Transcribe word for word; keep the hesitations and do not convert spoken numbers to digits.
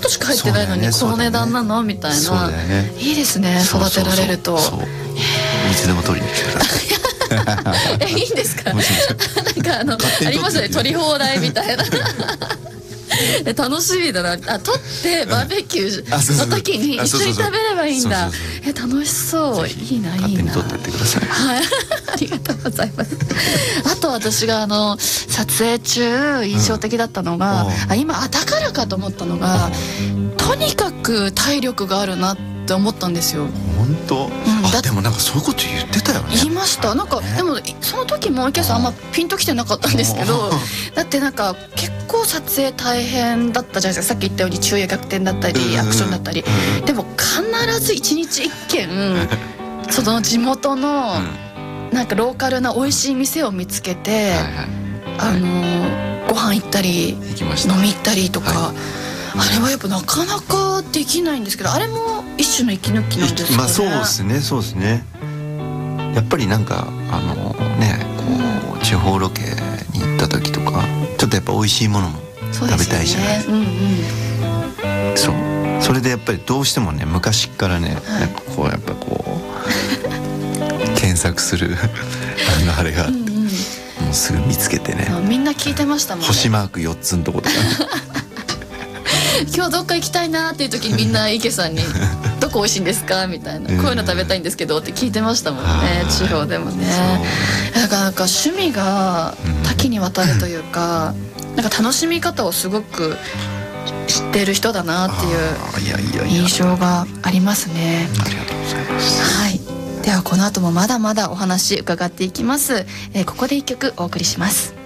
としか入ってないのに、ね、この値段なの、ね、みたいな、ね、いいですね、育てられると。 そうそうそう、いつでも取りに来てくださいえ、いいんですか？なんかあのありますよね、取り放題みたいなえ、楽しみだな。あ、取ってバーベキューの時に一緒に食べればいいんだ。え、楽しそう。いいな、いいな。 勝手に取ってってください。 はいありがとうございますあと私があの撮影中印象的だったのが、うん、あ、今あだからかと思ったのが、とにかく体力があるなって思ったんですよ。 本当、うん、あ、でもなんかそういうこと言ってたよね。 言いました。なんか、ね、でもその時も池さんあんまピンときてなかったんですけど、だってなんか結構撮影大変だったじゃないですか。さっき言ったように昼夜逆転だったりアクションだったり、でも必ず一日一軒その地元のなんかローカルな美味しい店を見つけて、あのご飯行ったり飲み行ったりとか、はい、あれはやっぱなかなかできないんですけど、あれも一種の息抜きなんですかね。 まあそうですね、そうですね。やっぱりなんかあのね、こう地方ロケに行った時とかちょっとやっぱ美味しいものも食べたいじゃないですか。そうですよね。うんうん。そう。それでやっぱりどうしてもね、昔からね、はい、やっぱこうやっぱこう検索するあのあれがあって、うんうん、もうすぐ見つけてね。 みんな聞いてましたもんね。 星マークよっつのとことか。 今日どっか行きたいなっていう時にみんな池さんに「どこ美味しいんですか?」みたいな「こういうの食べたいんですけど」って聞いてましたもんね、地方でもね。だからなんか趣味が多岐にわたるというか、なんか楽しみ方をすごく知ってる人だなっていう印象がありますね。 ありがとうございます。 はい、ではこの後もまだまだお話伺っていきます。えー、ここで一曲お送りします。